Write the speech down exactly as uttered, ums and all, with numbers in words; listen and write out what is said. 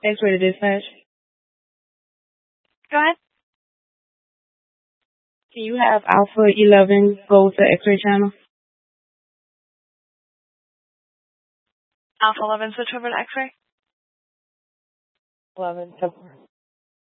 X-ray to dispatch. Go ahead. Can you have Alpha eleven go to X-ray channel? Alpha eleven switch over to X-ray. eleven, ten four.